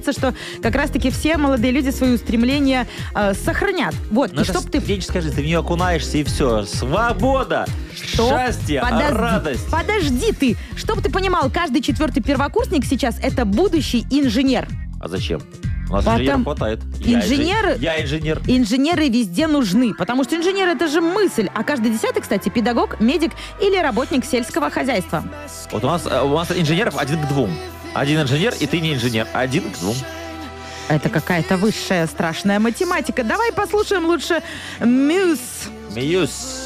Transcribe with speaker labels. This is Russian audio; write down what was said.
Speaker 1: надеяться, что как раз-таки все молодые люди свои устремления сохранят. Вот,
Speaker 2: Ну,
Speaker 1: и чтоб ты...
Speaker 2: студенческая жизнь, ты в нее окунаешься, и все. Свобода, счастье, радость.
Speaker 1: Подожди ты. Чтоб ты понимал, каждый 4-й первокурсник сейчас это будущий инженер.
Speaker 2: А зачем? У нас инженеров хватает.
Speaker 1: Инженеры...
Speaker 2: Я инженер.
Speaker 1: Инженеры везде нужны, потому что инженер — это же мысль. А каждый 10-й, кстати, педагог, медик или работник сельского хозяйства.
Speaker 2: Вот у нас инженеров 1 к 2. Один инженер, и ты не инженер. 1 к 2.
Speaker 1: Это какая-то высшая страшная математика. Давай послушаем лучше Мьюз.
Speaker 2: Мьюз.